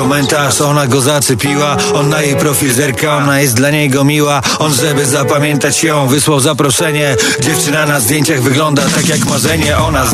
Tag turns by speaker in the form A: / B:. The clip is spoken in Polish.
A: komentarz, ona go zaczepiła. On na jej profil zerka, ona jest dla niego miła. On, żeby zapamiętać ją, wysłał zaproszenie. Dziewczyna na zdjęciach wygląda tak jak marzenie. Ona